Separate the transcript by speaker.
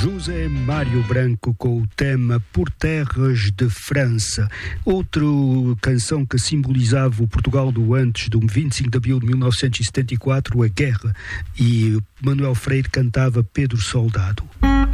Speaker 1: José Mário Branco com o tema Por Terras de França. Outra canção que simbolizava o Portugal do antes do 25 de abril de 1974, a guerra. E Manuel Freire cantava Pedro Soldado.